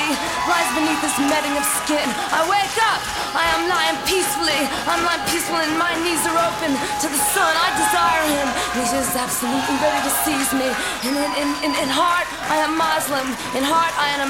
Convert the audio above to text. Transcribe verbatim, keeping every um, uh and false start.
lies beneath this netting of skin. I wake up, I am lying peacefully. I'm lying peaceful and my knees are open to the sun. I desire him. He's just absolutely ready to seize me. And in, in, in, in heart, I am Muslim. In heart, I am